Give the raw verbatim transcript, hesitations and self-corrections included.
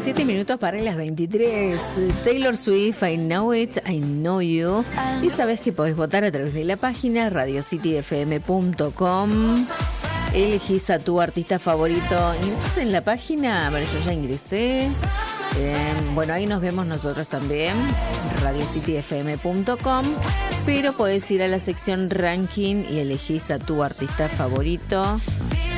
Siete minutos para las veintitrés. Taylor Swift, I Know It, I Know You. Y sabes que podés votar a través de la página radio city f m punto com. Elegís a tu artista favorito. Ingresás en la página. Bueno, yo ya ingresé. Eh, bueno, ahí nos vemos nosotros también. radio city f m punto com. Pero podés ir a la sección ranking y elegís a tu artista favorito.